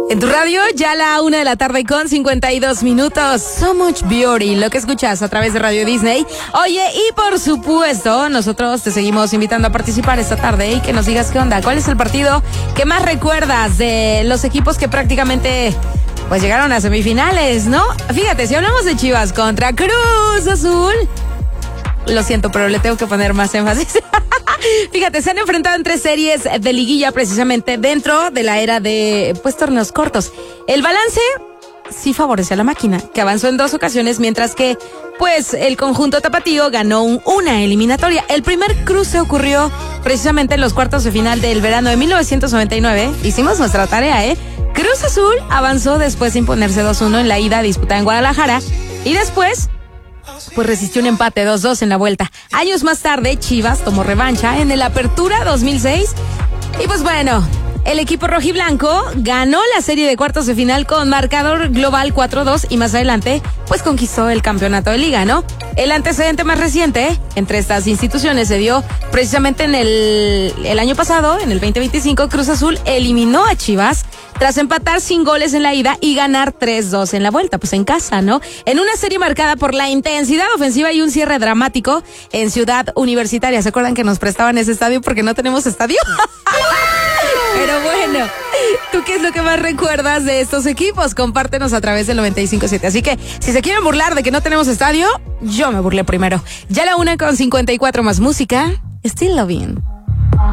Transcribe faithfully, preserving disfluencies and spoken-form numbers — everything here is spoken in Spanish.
En tu radio, ya a la una de la tarde con cincuenta y dos minutos. So Much Beauty, lo que escuchas a través de Radio Disney. Oye, y por supuesto, nosotros te seguimos invitando a participar esta tarde y que nos digas qué onda. ¿Cuál es el partido que más recuerdas de los equipos que prácticamente pues llegaron a semifinales, no? Fíjate, si hablamos de Chivas contra Cruz Azul, lo siento, pero le tengo que poner más énfasis. Fíjate, se han enfrentado en tres series de liguilla precisamente dentro de la era de pues torneos cortos. El balance sí favorece a la máquina, que avanzó en dos ocasiones, mientras que pues el conjunto tapatío ganó un, una eliminatoria. El primer cruce ocurrió precisamente en los cuartos de final del verano de mil novecientos noventa y nueve. Hicimos nuestra tarea, ¿eh? Cruz Azul avanzó después de imponerse dos uno en la ida disputada en Guadalajara y después pues resistió un empate dos dos en la vuelta. Años más tarde, Chivas tomó revancha en el Apertura dos mil seis. Y pues bueno, el equipo rojiblanco ganó la serie de cuartos de final con marcador global cuatro dos y más adelante, pues conquistó el campeonato de liga, ¿no? El antecedente más reciente entre estas instituciones se dio precisamente en el, el año pasado, en el veinte veinticinco. Cruz Azul eliminó a Chivas tras empatar sin goles en la ida y ganar tres dos en la vuelta, pues en casa, ¿no? En una serie marcada por la intensidad ofensiva y un cierre dramático en Ciudad Universitaria. ¿Se acuerdan que nos prestaban ese estadio porque no tenemos estadio? Pero bueno, ¿tú qué es lo que más recuerdas de estos equipos? Compártenos a través del noventa y cinco siete. Así que, si se quieren burlar de que no tenemos estadio, yo me burlé primero. Ya la una con cincuenta y cuatro más música, Still Loving.